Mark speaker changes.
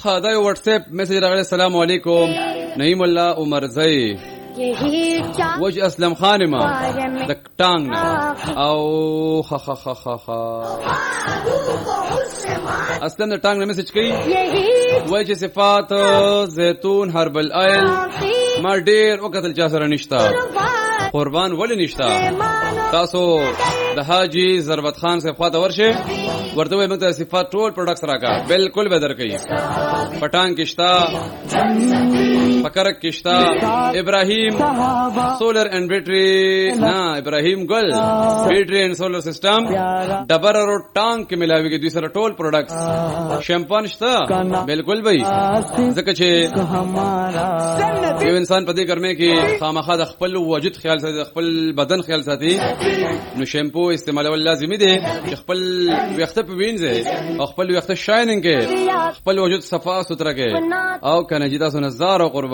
Speaker 1: دا یو واتس اپ میسج راغلی. السلام علیکم، نعیم الله عمرزی وج اسلم خان ما د ټانګ او خ خ خ خ خ اسلم د ټانګ نه میسج کوي وای چې صفات زيتون هربل آیل ما ډیر وکتل چا سره نشتا، قربان ولی نشتا. تاسو د حاجی ضربت خان سے خواته ورشه ورته وای مته صفات ټول پروډکټس راکا بالکل به درکې. پټان کشتا، فکرک کشتا، ابراهیم سولر اینڈ بیٹری نا ابراهیم ګل بیٹری اینڈ سولر سسٹم ډبر روډ ټانک کې ملاويږي. دوی سره ټول پروډکټس شیمپان شتا بالکل وای. ځکه چې یو انسان په دې ګرمه کې خامخا د خپل وجود خیال ساتي، د خپل بدن خیال ساتي، نو شیمپو استعمالول لازمي دي چې خپل وخت په وینځي او خپل وخت شاینینګ کې خپل وجود صفا سترګه او کنه جدا سو نظر او قربان